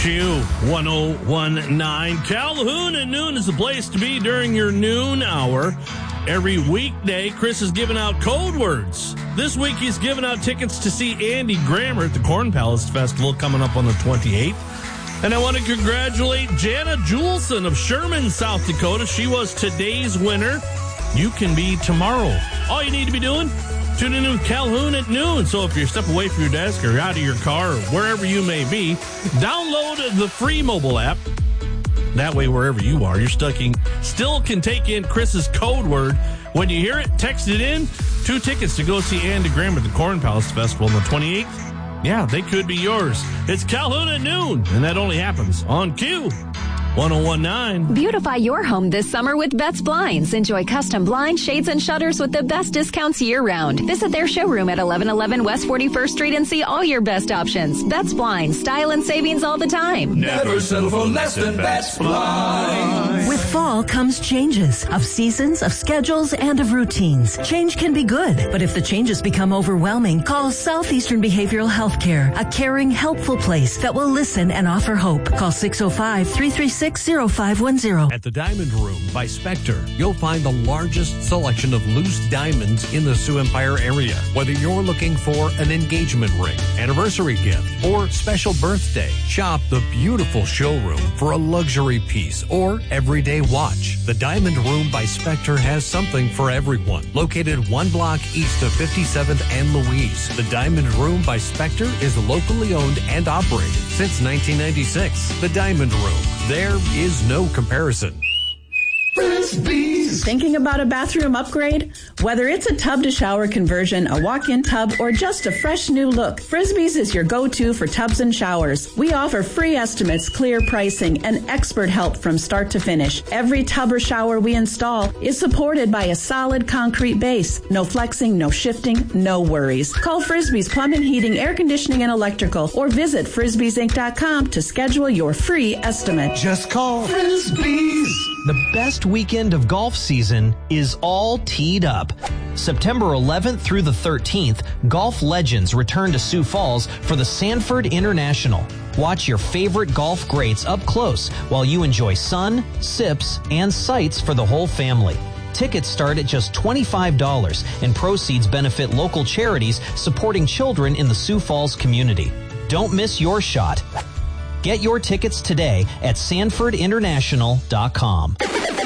Q1019. Calhoun at noon is the place to be during your noon hour. Every weekday, Chris is giving out code words. This week, he's giving out tickets to see Andy Grammer at the Corn Palace Festival coming up on the 28th. And I want to congratulate Jana Juleson of Sherman, South Dakota. She was today's winner. You can be tomorrow. All you need to be doing, tune in with Calhoun at noon. So if you step away from your desk or out of your car or wherever you may be, download the free mobile app. That way, wherever you are, still can take in Chris's code word. When you hear it, text it in. 2 tickets to go see Andy Graham at the Corn Palace Festival on the 28th. Yeah, they could be yours. It's Calhoun at noon, and that only happens on Q1019. Beautify your home this summer with Betts Blinds. Enjoy custom blinds, shades, and shutters with the best discounts year-round. Visit their showroom at 1111 West 41st Street and see all your best options. Betts Blinds, style and savings all the time. Never settle for less than Betts Blinds. With fall comes changes of seasons, of schedules, and of routines. Change can be good, but if the changes become overwhelming, call Southeastern Behavioral Health Care, a caring, helpful place that will listen and offer hope. Call 605-336-0510. At the Diamond Room by Spectre, you'll find the largest selection of loose diamonds in the Sioux Empire area. Whether you're looking for an engagement ring, anniversary gift, or special birthday, shop the beautiful showroom for a luxury piece or everyday watch. The Diamond Room by Spectre has something for everyone. Located 1 block east of 57th and Louise, the Diamond Room by Spectre is locally owned and operated since 1996. The Diamond Room. There is no comparison. Frisbees. Thinking about a bathroom upgrade? Whether it's a tub-to-shower conversion, a walk-in tub, or just a fresh new look, Frisbees is your go-to for tubs and showers. We offer free estimates, clear pricing, and expert help from start to finish. Every tub or shower we install is supported by a solid concrete base. No flexing, no shifting, no worries. Call Frisbees Plumbing, Heating, Air Conditioning, and Electrical, or visit frisbeesinc.com to schedule your free estimate. Just call Frisbees. The best weekend of golf season is all teed up. September 11th through the 13th, golf legends return to Sioux Falls for the Sanford International. Watch your favorite golf greats up close while you enjoy sun, sips, and sights for the whole family. Tickets start at just $25, and proceeds benefit local charities supporting children in the Sioux Falls community. Don't miss your shot. Get your tickets today at sanfordinternational.com.